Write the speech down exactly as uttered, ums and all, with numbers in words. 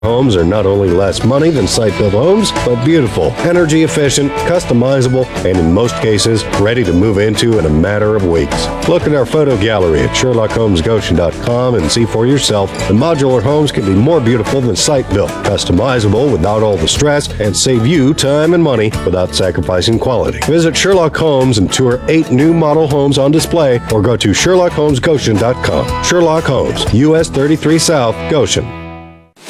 Homes are not only less money than site-built homes, but beautiful, energy efficient, customizable, and in most cases, ready to move into in a matter of weeks. Look at our photo gallery at Sherlock Homes Goshen dot com and see for yourself that modular homes can be more beautiful than site-built, customizable without all the stress, and save you time and money without sacrificing quality. Visit Sherlock Homes and tour eight new model homes on display, or go to Sherlock Homes Goshen dot com. Sherlock Homes, U S thirty-three South, Goshen.